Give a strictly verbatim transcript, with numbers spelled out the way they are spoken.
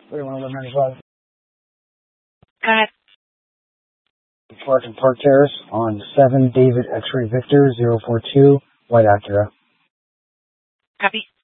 thirty-one eleven ninety-five. Go ahead. Park and Park Terrace on seven David X-Ray Victor zero four two, White Acura. Copy.